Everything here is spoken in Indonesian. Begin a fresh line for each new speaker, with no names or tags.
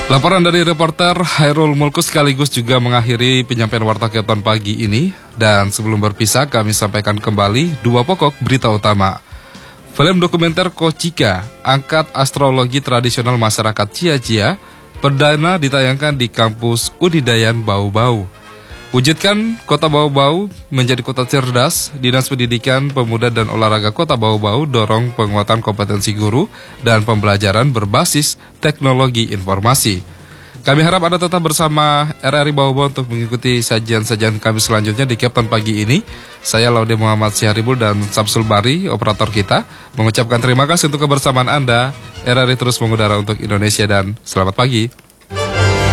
Laporan dari reporter Hairul Mulkus sekaligus juga mengakhiri penyampaian Warta Keton pagi ini. Dan sebelum berpisah, kami sampaikan kembali dua pokok berita utama. Film dokumenter Kochika, angkat astrologi tradisional masyarakat Cia-Cia, perdana ditayangkan di kampus Unidayan Bau-Bau. Wujudkan Kota Bau-Bau menjadi kota cerdas. Dinas Pendidikan, Pemuda dan Olahraga Kota Bau-Bau dorong penguatan kompetensi guru dan pembelajaran berbasis teknologi informasi. Kami harap Anda tetap bersama RRI Bau-Bau untuk mengikuti sajian-sajian kami selanjutnya di Keton pagi ini. Saya Laude Muhammad Syahribul dan Samsul Bari, operator kita, mengucapkan terima kasih untuk kebersamaan Anda. RRI terus mengudara untuk Indonesia dan selamat pagi.